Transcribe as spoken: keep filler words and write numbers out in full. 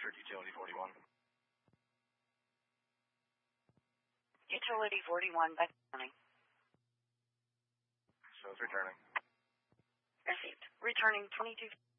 Roger, Utility forty-one. Utility forty-one, back morning. So it's returning. Received. Returning twenty-two.